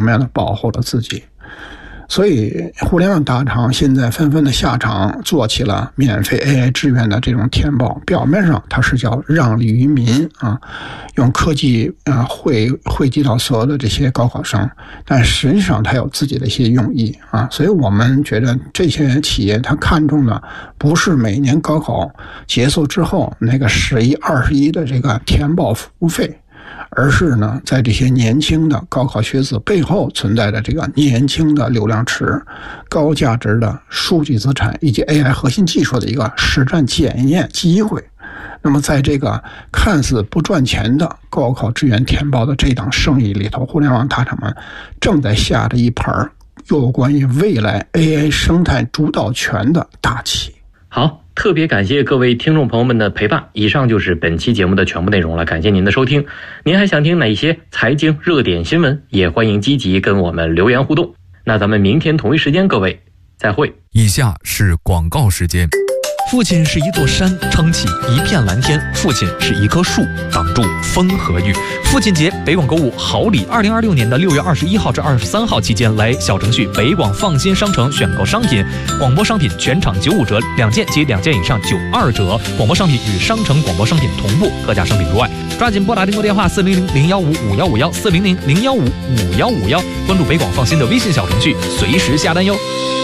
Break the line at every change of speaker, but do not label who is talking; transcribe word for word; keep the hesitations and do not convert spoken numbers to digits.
面的保护了自己。所以互联网大厂现在纷纷的下场，做起了免费 A I 志愿的这种填报，表面上它是叫让利于民啊，用科技啊汇汇集到所有的这些高考生，但实际上它有自己的一些用意啊。所以我们觉得这些企业它看重的不是每年高考结束之后那个十亿二十亿的这个填报服务费，而是呢，在这些年轻的高考学子背后存在的这个年轻的流量池、高价值的数据资产以及 A I 核心技术的一个实战检验机会。那么在这个看似不赚钱的高考志愿填报的这档生意里头，互联网大厂们正在下着一盘有关于未来 A I 生态主导权的大棋。
好，特别感谢各位听众朋友们的陪伴，以上就是本期节目的全部内容了，感谢您的收听。您还想听哪些财经热点新闻，也欢迎积极跟我们留言互动。那咱们明天同一时间各位再会。
以下是广告时间。
父亲是一座山，撑起一片蓝天；父亲是一棵树，挡住风和雨。父亲节北广购物好礼，二零二六年的六月二十一号至二十三号期间，来小程序北广放心商城选购商品，广播商品全场九五折，两件及两件以上九二折。广播商品与商城广播商品同步，特价商品除外。抓紧拨打订购电话四零零零幺五五幺五幺四零零零幺五五幺五幺，关注北广放心的微信小程序，随时下单哟。